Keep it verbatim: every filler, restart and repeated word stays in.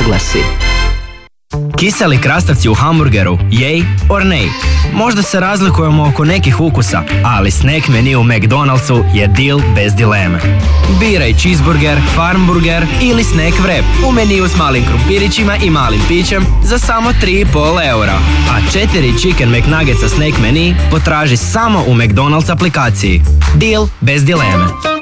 oglasi. Kiseli krastavci u hamburgeru, yay or nay? Možda se razlikujemo oko nekih ukusa, ali snack menu u McDonald'su je deal bez dileme. Biraj cheeseburger, farmburger ili snack wrap u meniju s malim krumpirićima i malim pićem za samo tri i pol eura. A četiri chicken McNuggetsa snack menu potraži samo u McDonald's aplikaciji. Deal bez dileme.